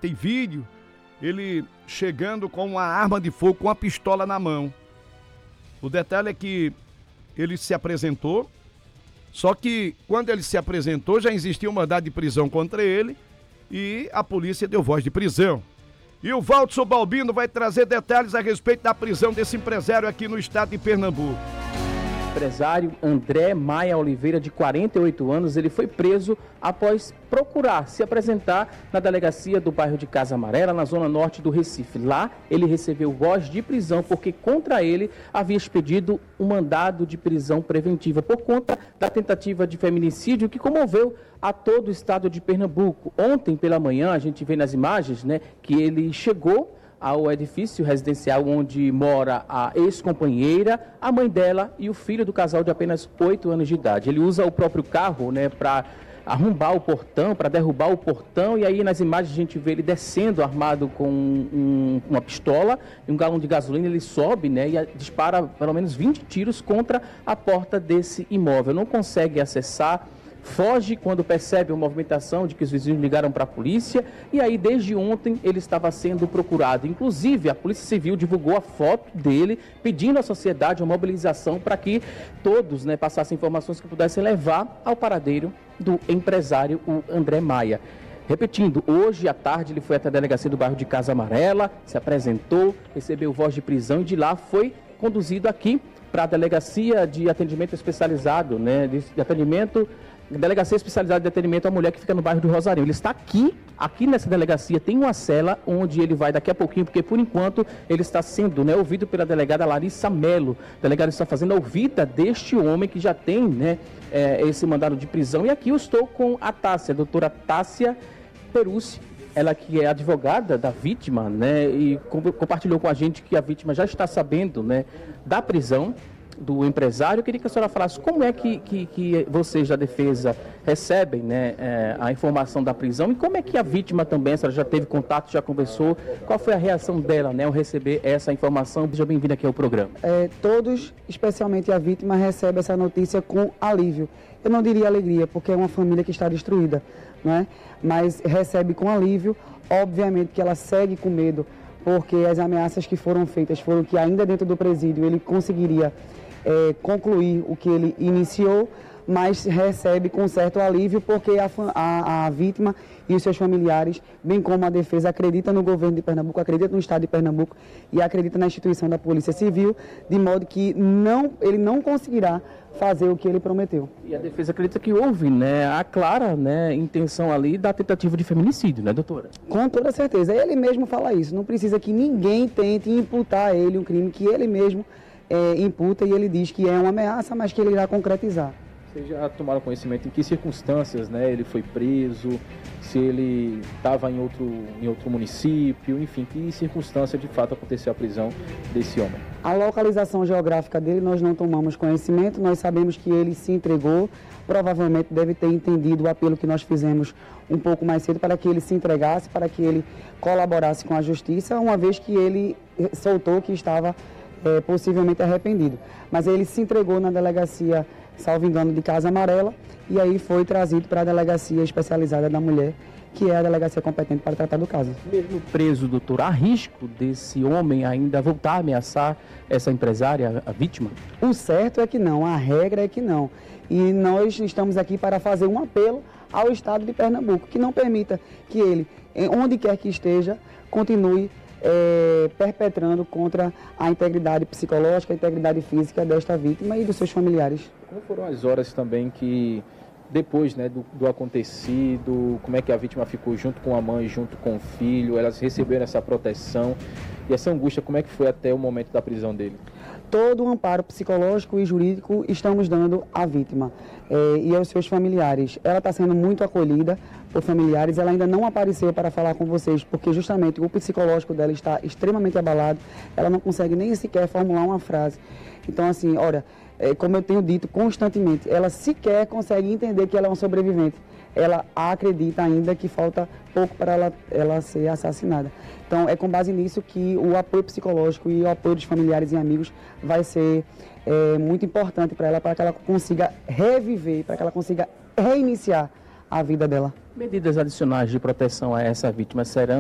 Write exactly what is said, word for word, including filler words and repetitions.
tem vídeo, ele chegando com uma arma de fogo, com uma pistola na mão. O detalhe é que ele se apresentou, só que quando ele se apresentou já existia um mandado de prisão contra ele e a polícia deu voz de prisão. E o Valdson Balbino vai trazer detalhes a respeito da prisão desse empresário aqui no estado de Pernambuco. Empresário André Maia Oliveira, de quarenta e oito anos, ele foi preso após procurar se apresentar na delegacia do bairro de Casa Amarela, na zona norte do Recife. Lá, ele recebeu voz de prisão porque contra ele havia expedido um mandado de prisão preventiva por conta da tentativa de feminicídio que comoveu a todo o estado de Pernambuco. Ontem pela manhã, a gente vê nas imagens, né, que ele chegou ao edifício residencial onde mora a ex-companheira, a mãe dela e o filho do casal de apenas oito anos de idade. Ele usa o próprio carro, né, para arrombar o portão, para derrubar o portão, e aí nas imagens a gente vê ele descendo armado com um, uma pistola e um galão de gasolina. Ele sobe, né, e dispara pelo menos vinte tiros contra a porta desse imóvel. Não consegue acessar, foge quando percebe a movimentação de que os vizinhos ligaram para a polícia, e aí desde ontem ele estava sendo procurado. Inclusive a Polícia Civil divulgou a foto dele pedindo à sociedade uma mobilização para que todos, né, passassem informações que pudessem levar ao paradeiro do empresário, o André Maia. Repetindo, hoje à tarde ele foi até a delegacia do bairro de Casa Amarela, se apresentou, recebeu voz de prisão e de lá foi conduzido aqui para a delegacia de atendimento especializado, né, de atendimento Delegacia Especializada de Atendimento à Mulher, que fica no bairro do Rosarinho. Ele está aqui, aqui nessa delegacia tem uma cela onde ele vai daqui a pouquinho, porque por enquanto ele está sendo, né, ouvido pela delegada Larissa Melo. A delegada está fazendo a ouvida deste homem que já tem, né, é, esse mandado de prisão. E aqui eu estou com a Tássia, a doutora Tássia Perucci, ela que é advogada da vítima, né, e compartilhou com a gente que a vítima já está sabendo, né, da prisão do empresário. Eu queria que a senhora falasse como é que, que, que vocês da defesa recebem, né, é, a informação da prisão, e como é que a vítima também, a senhora já teve contato, já conversou, qual foi a reação dela, né, ao receber essa informação? Seja bem-vinda aqui ao programa. É, todos, especialmente a vítima, recebe essa notícia com alívio. Eu não diria alegria, porque é uma família que está destruída, né? Mas recebe com alívio. Obviamente que ela segue com medo, porque as ameaças que foram feitas foram que ainda dentro do presídio ele conseguiria É, concluir o que ele iniciou, mas recebe com certo alívio porque a, a, a vítima e os seus familiares, bem como a defesa, acreditam no governo de Pernambuco, acreditam no estado de Pernambuco e acreditam na instituição da Polícia Civil, de modo que não, ele não conseguirá fazer o que ele prometeu. E a defesa acredita que houve, né, a clara, né, intenção ali da tentativa de feminicídio, né, doutora? Com toda certeza. Ele mesmo fala isso. Não precisa que ninguém tente imputar a ele um crime que ele mesmo É, imputa, e ele diz que é uma ameaça, mas que ele irá concretizar. Vocês já tomaram conhecimento em que circunstâncias, né, ele foi preso, se ele estava em outro, em outro município, enfim, que circunstância de fato aconteceu a prisão desse homem? A localização geográfica dele nós não tomamos conhecimento, nós sabemos que ele se entregou, provavelmente deve ter entendido o apelo que nós fizemos um pouco mais cedo para que ele se entregasse, para que ele colaborasse com a justiça, uma vez que ele soltou que estava É, possivelmente arrependido. Mas ele se entregou na delegacia, salvo engano, de Casa Amarela, e aí foi trazido para a delegacia especializada da mulher, que é a delegacia competente para tratar do caso. Mesmo preso, doutor, há risco desse homem ainda voltar a ameaçar essa empresária, a vítima? O certo é que não, a regra é que não. E nós estamos aqui para fazer um apelo ao estado de Pernambuco, que não permita que ele, onde quer que esteja, continue É, perpetrando contra a integridade psicológica, a integridade física desta vítima e dos seus familiares. Como foram as horas também que, depois, né, do, do acontecido, como é que a vítima ficou junto com a mãe, junto com o filho, elas receberam essa proteção, e essa angústia, como é que foi até o momento da prisão dele? Todo o amparo psicológico e jurídico estamos dando à vítima é, e aos seus familiares. Ela está sendo muito acolhida por familiares, ela ainda não apareceu para falar com vocês, porque justamente o psicológico dela está extremamente abalado, ela não consegue nem sequer formular uma frase. Então, assim, olha, é, como eu tenho dito constantemente, ela sequer consegue entender que ela é uma sobrevivente. Ela acredita ainda que falta pouco para ela, ela ser assassinada. Então, é com base nisso que o apoio psicológico e o apoio dos familiares e amigos vai ser é, muito importante para ela, para que ela consiga reviver, para que ela consiga reiniciar a vida dela. Medidas adicionais de proteção a essa vítima serão